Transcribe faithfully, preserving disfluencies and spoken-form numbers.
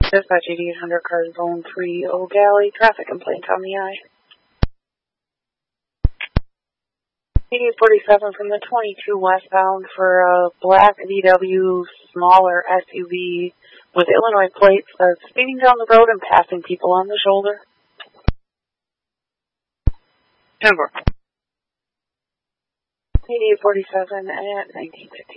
Dispatch eighty-eight hundred, car zone three, Eau Galley, traffic complaint on the eye. eighty-eight forty-seven from the twenty-two westbound for a black V W smaller S U V with Illinois plates that's speeding down the road and passing people on the shoulder. Denver. eighty-eight forty-seven at nineteen fifty.